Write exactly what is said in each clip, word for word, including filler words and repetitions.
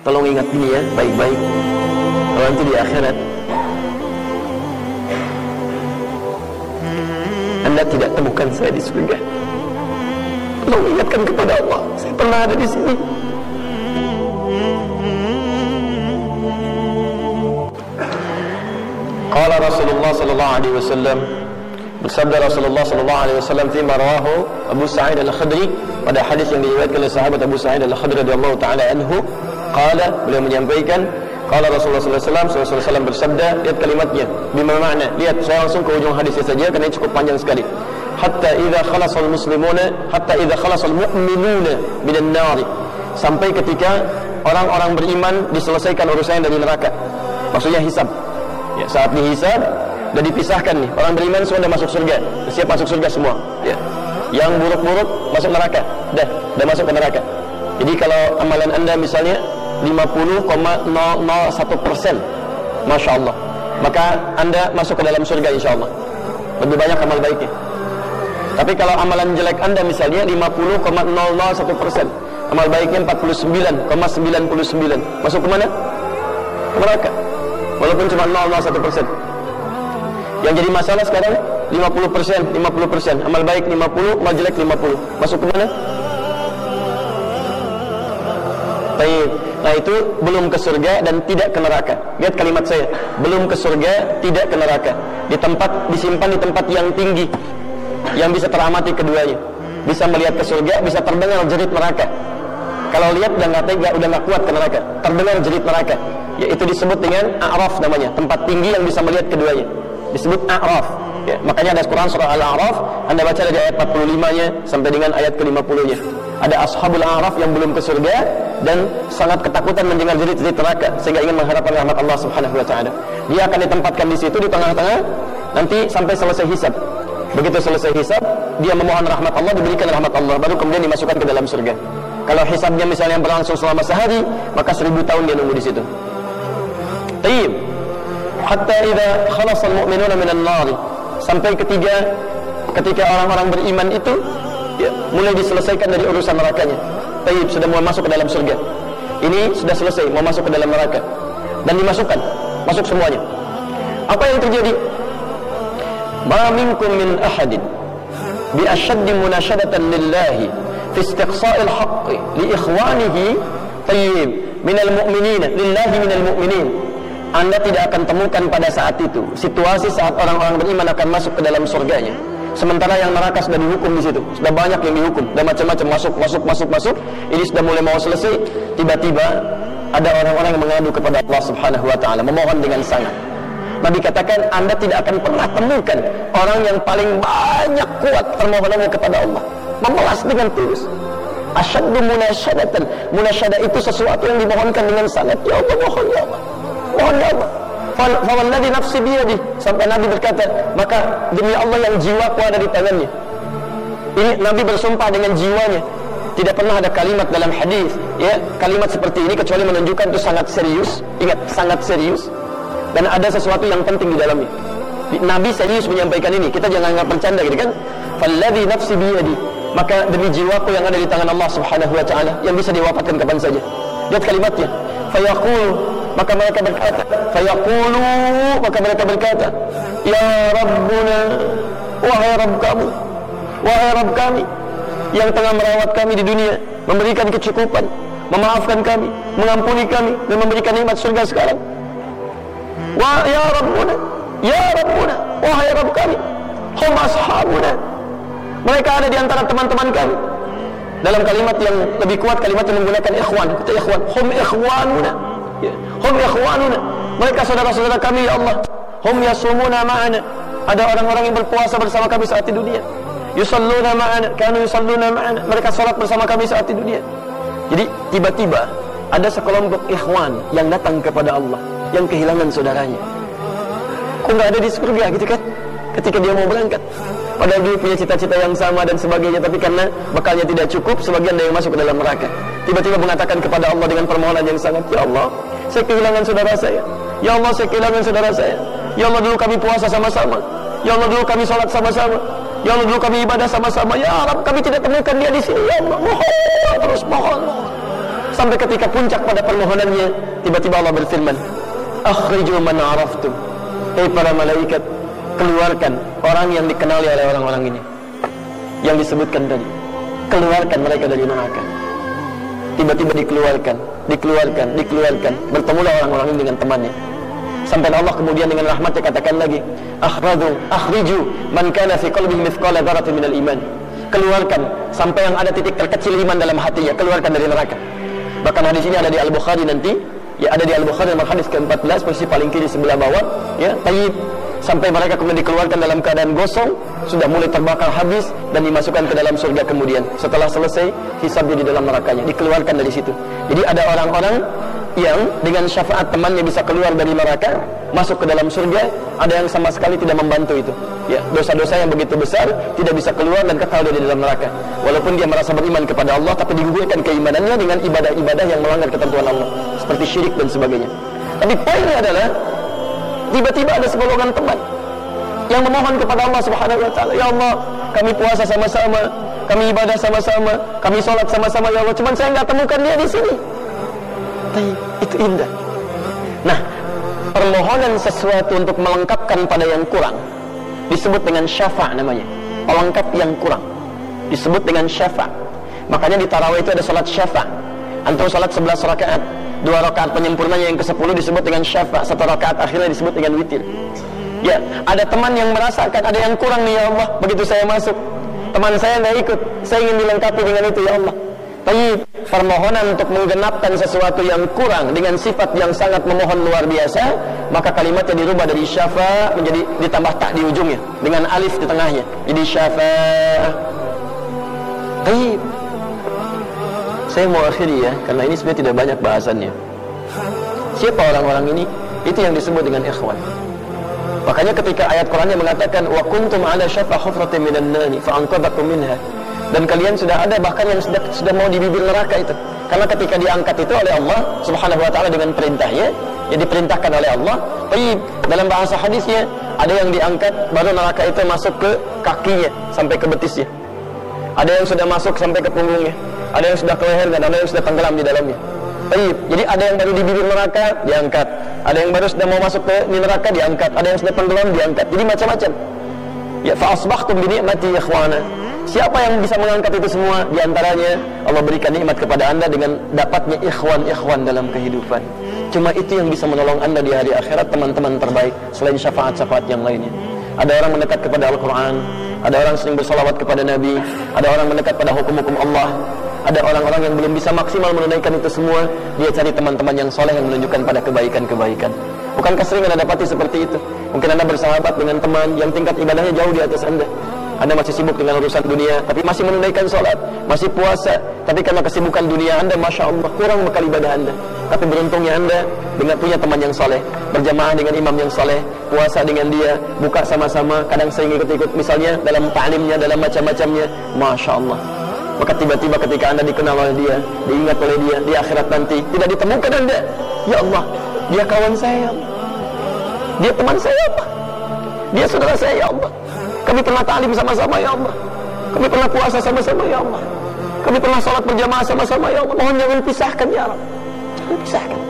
Tolong ingat ini ya, baik-baik. Kalau nanti di akhirat Anda tidak temukan saya di surga, tolong ingatkan kepada Allah, saya pernah ada di sini. Qala Rasulullah sallallahu alaihi wasallam, bersabda Rasulullah sallallahu alaihi wasallam fima rawahu Abu Sa'id Al-Khudri, pada hadis yang diriwayatkan oleh sahabat Abu Sa'id Al-Khudri radhiyallahu taala anhu, qala, beliau menyampaikan, qala Rasulullah sallallahu alaihi wasallam, sallallahu alaihi wasallam bersabda, lihat kalimatnya, bima makna, lihat, saya langsung ke ujung hadisnya saja karena ini cukup panjang sekali. Hatta idza khalasal muslimuna, hatta idza khalasal mu'minuna minan nar, sampai ketika orang-orang beriman diselesaikan urusannya dari neraka, maksudnya hisab. Ya, saat dihisab dan dipisahkan nih, orang beriman semua sudah masuk surga, siap masuk surga semua. Ya. Yang buruk-buruk masuk neraka, dah, dah masuk ke neraka. Jadi kalau amalan Anda misalnya lima puluh koma nol nol satu persen, masya Allah, maka Anda masuk ke dalam surga insya Allah. Lebih banyak amal baiknya. Tapi kalau amalan jelek Anda misalnya lima puluh koma nol nol satu persen, amal baiknya empat puluh sembilan koma sembilan sembilan, masuk ke mana? Ke neraka. Walaupun cuma nol nol satu persen. Yang jadi masalah sekarang lima puluh persen, lima puluh persen, amal baik lima puluh, amal jelek lima puluh. Masuk ke mana? Baik. Nah itu belum ke surga dan tidak ke neraka. Lihat kalimat saya, belum ke surga, tidak ke neraka. Di tempat, disimpan di tempat yang tinggi, yang bisa teramati keduanya. Bisa melihat ke surga, bisa terdengar jerit neraka. Kalau lihat udah nggak tega, udah nggak kuat ke neraka, terdengar jerit neraka. Yaitu disebut dengan A'raf namanya, tempat tinggi yang bisa melihat keduanya, disebut A'raf. Ya, makanya ada Quran surah Al-A'raf, Anda baca dari ayat empat puluh lima-nya sampai dengan ayat ke lima puluh-nya. Ada ashabul A'raf yang belum ke surga dan sangat ketakutan mendengar jerit-jerit neraka sehingga ingin mengharapkan rahmat Allah Subhanahu wa taala. Dia akan ditempatkan di situ di tengah-tengah nanti sampai selesai hisab. Begitu selesai hisab, dia memohon rahmat Allah, diberikan rahmat Allah, baru kemudian dimasukkan ke dalam surga. Kalau hisabnya misalnya berlangsung selama sehari, maka seribu tahun dia nunggu di situ. Tayyib. Hatta idza khalasal mu'minuna minan nar, sampai ketiga ketika orang-orang beriman itu ya, mulai diselesaikan dari urusan nerakanya. Tayyib, sudah mau masuk ke dalam surga. Ini sudah selesai, mau masuk ke dalam neraka. Dan dimasukkan, masuk semuanya. Apa yang terjadi? Ma minkum min ahadin bi ashaddi munashadatan lillahi fi istiqsa'il haqqi li ikhwanihi tayyib minal mu'minina lillahi minal mu'minin. Anda tidak akan temukan pada saat itu situasi saat orang-orang beriman akan masuk ke dalam surganya, sementara yang neraka sudah dihukum di situ, sudah banyak yang dihukum, sudah macam-macam masuk, masuk, masuk, masuk. Ini sudah mulai mau selesai, tiba-tiba ada orang-orang yang mengadu kepada Allah Subhanahu Wa Taala, memohon dengan sangat. Nabi katakan, Anda tidak akan pernah temukan orang yang paling banyak kuat permohonannya kepada Allah, memelas dengan tulus. Asyaddu munasyadatan, munasyadah itu sesuatu yang dimohonkan dengan sangat. Ya Allah, mohon ya Allah, mohon ya Allah. Fawalladzi nafsi biyadi, sampai Nabi berkata, maka demi Allah yang jiwaku ada di tangannya. Ini Nabi bersumpah dengan jiwanya. Tidak pernah ada kalimat dalam hadis, ya, kalimat seperti ini kecuali menunjukkan itu sangat serius. Ingat, sangat serius. Dan ada sesuatu yang penting di dalamnya. Nabi serius menyampaikan ini. Kita jangan anggap bercanda gitu kan. Falladzi nafsi biyadi, maka demi jiwaku yang ada di tangan Allah Subhanahu wa taala, yang bisa diwafatkan kapan saja. Lihat kalimatnya. Fayaqul, maka mereka berkata, fayaqulu, maka mereka berkata, ya Rabbuna, wahai Rabb kamu, wahai Rabb kami yang tengah merawat kami di dunia, memberikan kecukupan, memaafkan kami, mengampuni kami, dan memberikan nikmat surga sekarang. Wa ya Rabbuna, ya Rabbuna, wahai Rabb kami, hum ashabuna, mereka ada di antara teman-teman kami. Dalam kalimat yang lebih kuat, kalimat yang menggunakan ikhwan, kata ikhwan, hum ikhwanuna, ya, hum ikhwanuna, mereka saudara-saudara kami ya Allah. Hum yasumuna ma'ana, ada orang-orang yang berpuasa bersama kami saat di dunia. Yusalluna ma'ana, kanu yusalluna ma'ana, mereka salat bersama kami saat di dunia. Jadi tiba-tiba ada sekelompok ikhwan yang datang kepada Allah, yang kehilangan saudaranya. Kok nggak ada di surga gitu kan? Ketika dia mau berangkat, padahal dia punya cita-cita yang sama dan sebagainya, tapi karena bekalnya tidak cukup, sebagian ada yang masuk ke dalam neraka. Tiba-tiba mengatakan kepada Allah dengan permohonan yang sangat, ya Allah, saya kehilangan saudara saya. Ya Allah, saya kehilangan saudara saya. Ya Allah, dulu kami puasa sama-sama. Ya Allah, dulu kami sholat sama-sama. Ya Allah, dulu kami ibadah sama-sama. Ya Allah, kami tidak temukan dia di sini. Ya Allah, mohon, terus mohon. Sampai ketika puncak pada permohonannya, tiba-tiba Allah berfirman, akhriju man araftum. Hei para malaikat, keluarkan orang yang dikenali oleh orang-orang ini, yang disebutkan tadi. Keluarkan mereka dari neraka. Tiba-tiba dikeluarkan, dikeluarkan, dikeluarkan. Bertemulah orang-orang ini dengan temannya. Sampai Allah kemudian dengan rahmatnya katakan lagi, akhraju, akhriju man kana fi qalbihi mithqala dzarratin minal iman. Keluarkan sampai yang ada titik terkecil iman dalam hatinya, keluarkan dari neraka. Bahkan hadis ini ada di Al-Bukhari nanti, ya ada di Al-Bukhari nomor hadis ke empat belas, posisi paling kiri sebelah bawah, ya, tayyib. Sampai mereka kemudian dikeluarkan dalam keadaan gosong, sudah mulai terbakar habis dan dimasukkan ke dalam surga kemudian. Setelah selesai hisabnya di dalam nerakanya, dikeluarkan dari situ. Jadi ada orang-orang yang dengan syafaat temannya bisa keluar dari neraka, masuk ke dalam surga. Ada yang sama sekali tidak membantu itu. Ya, dosa-dosa yang begitu besar tidak bisa keluar dan kekal di dalam neraka. Walaupun dia merasa beriman kepada Allah, tapi digugurkan keimanannya dengan ibadah-ibadah yang melanggar ketentuan Allah, seperti syirik dan sebagainya. Tapi poinnya adalah tiba-tiba ada segolongan teman yang memohon kepada Allah Subhanahu wa taala, ya Allah, kami puasa sama-sama, kami ibadah sama-sama, kami sholat sama-sama, ya Allah, cuman saya nggak temukan dia di sini. Tapi itu indah. Nah, permohonan sesuatu untuk melengkapkan pada yang kurang disebut dengan syafa' namanya. Pelengkap yang kurang disebut dengan syafa'. Makanya di tarawih itu ada sholat syafa'. Antum sholat sebelas rakaat, dua rakaat penyempurnanya yang kesepuluh disebut dengan syafa', satu rakaat akhirnya disebut dengan witir. Ya, ada teman yang merasakan ada yang kurang nih, ya Allah, begitu saya masuk teman saya nggak ikut, saya ingin dilengkapi dengan itu, ya Allah. Tapi permohonan untuk menggenapkan sesuatu yang kurang dengan sifat yang sangat memohon luar biasa, maka kalimatnya dirubah dari syafa' menjadi ditambah tak di ujungnya dengan alif di tengahnya, jadi syafa'. Tapi saya mau akhiri ya, karena ini sebenarnya tidak banyak bahasannya. Siapa orang-orang ini? Itu yang disebut dengan ikhwan. Makanya ketika ayat Quran yang mengatakan wa kuntum ala syafa hufratin minan nar fa anqadhakum minha, dan kalian sudah ada bahkan yang sudah sudah mau di bibir neraka itu. Karena ketika diangkat itu oleh Allah Subhanahu wa taala dengan perintahnya, ya diperintahkan oleh Allah. Tapi dalam bahasa hadisnya ada yang diangkat baru neraka itu masuk ke kakinya sampai ke betisnya. Ada yang sudah masuk sampai ke punggungnya, ada yang sudah ke leher, dan ada yang sudah tenggelam di dalamnya. Baik, jadi ada yang baru di bibir neraka diangkat, ada yang baru sudah mau masuk ke neraka diangkat, ada yang sudah tenggelam diangkat. Jadi macam-macam. Ya, fa asbahtum bi ni'mati ikhwana. Siapa yang bisa mengangkat itu semua? Di antaranya Allah berikan nikmat kepada Anda dengan dapatnya ikhwan-ikhwan dalam kehidupan. Cuma itu yang bisa menolong Anda di hari akhirat, teman-teman terbaik selain syafaat-syafaat yang lainnya. Ada orang mendekat kepada Al-Quran, ada orang sering bersalawat kepada Nabi, ada orang mendekat pada hukum-hukum Allah. Ada orang-orang yang belum bisa maksimal menunaikan itu semua, dia cari teman-teman yang soleh yang menunjukkan pada kebaikan-kebaikan. Bukankah sering Anda dapati seperti itu? Mungkin Anda bersahabat dengan teman yang tingkat ibadahnya jauh di atas Anda. Anda masih sibuk dengan urusan dunia, tapi masih menunaikan sholat, masih puasa, tapi karena kesibukan dunia Anda, Masya Allah, kurang bekal ibadah Anda. Tapi beruntungnya Anda dengan punya teman yang soleh, berjamaah dengan imam yang soleh, puasa dengan dia, buka sama-sama, kadang sering ikut-ikut misalnya dalam ta'limnya, dalam macam-macamnya, Masya Allah. Maka tiba-tiba ketika Anda dikenal oleh dia, diingat oleh dia, di akhirat nanti tidak ditemukan Anda, ya Allah, dia kawan saya, ya Allah, dia teman saya, ya Allah, dia saudara saya, ya Allah, kami pernah ta'lim sama-sama, ya Allah, kami pernah puasa sama-sama, ya Allah, kami pernah sholat berjamaah sama-sama, ya Allah, mohon jangan pisahkan, ya Allah, jangan pisahkan.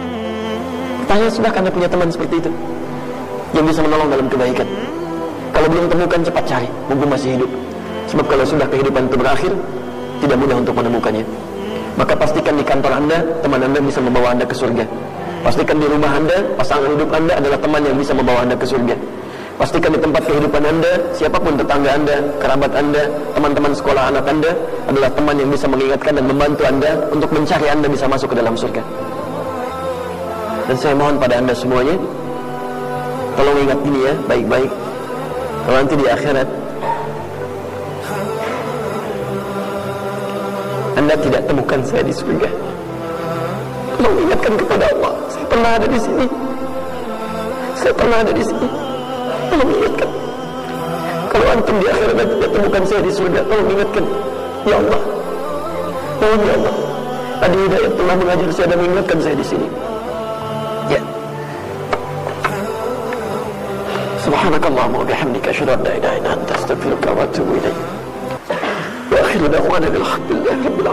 Tanya, sudah Anda punya teman seperti itu yang bisa menolong dalam kebaikan? Kalau belum temukan, cepat cari, mumpung masih hidup. Sebab kalau sudah kehidupan itu berakhir, tidak mudah untuk menemukannya. Maka pastikan di kantor Anda, teman Anda bisa membawa Anda ke surga. Pastikan di rumah Anda, pasangan hidup Anda adalah teman yang bisa membawa Anda ke surga. Pastikan di tempat kehidupan Anda, siapapun tetangga Anda, kerabat Anda, teman-teman sekolah anak Anda adalah teman yang bisa mengingatkan dan membantu Anda untuk mencari Anda bisa masuk ke dalam surga. Dan saya mohon pada Anda semuanya, tolong ingat ini ya, baik-baik. Kalau nanti di akhirat Anda tidak temukan saya di surga, tolong ingatkan kepada Allah, saya pernah ada di sini, saya pernah ada di sini, tolong ingatkan. Kalau antum di akhirat nanti tidak temukan saya di surga, tolong ingatkan, ya Allah, tolong ya Allah, Adi Hidayat telah mengajar saya dan mengingatkan saya di sini. Ya. Subhanakallahumma wa bihamdika asyhadu an la ilaha illa anta astaghfiruka wa atubu ilaik. Wa akhiru da'wana alhamdulillahi rabbil alamin.